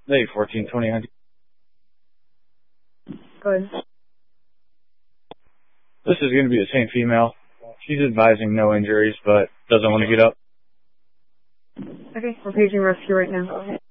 Hey, 1420. Go ahead. This is going to be the same female. She's advising no injuries, but doesn't want to get up. Okay, we're paging rescue right now.